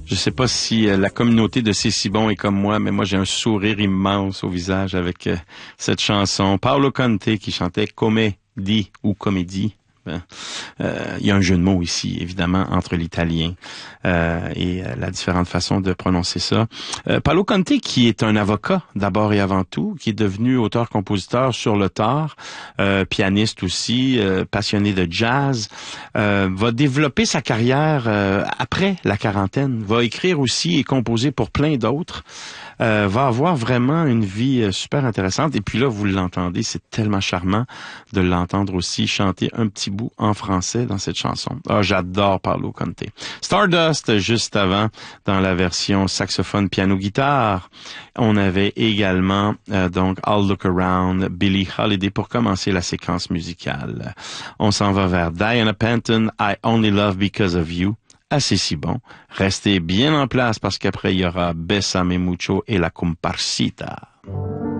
Je sais pas si la communauté de C'est si bon est comme moi, mais moi j'ai un sourire immense au visage avec cette chanson. Paolo Conte qui chantait Comédie ou Comédie. Il y a un jeu de mots ici, évidemment, entre l'italien et la différente façon de prononcer ça. Paolo Conte, qui est un avocat d'abord et avant tout, qui est devenu auteur-compositeur sur le tard, pianiste aussi, passionné de jazz, va développer sa carrière après la quarantaine, va écrire aussi et composer pour plein d'autres. Va avoir vraiment une vie super intéressante. Et puis là, vous l'entendez, c'est tellement charmant de l'entendre aussi chanter un petit bout en français dans cette chanson. Ah, j'adore Paolo Conte. Stardust, juste avant, dans la version saxophone, piano, guitare. On avait également, donc, I'll Look Around, Billie Holiday pour commencer la séquence musicale. On s'en va vers Diana Penton, I Only Love Because of You. Assez si bon. Restez bien en place parce qu'après, il y aura Bésame Mucho et la Comparsita.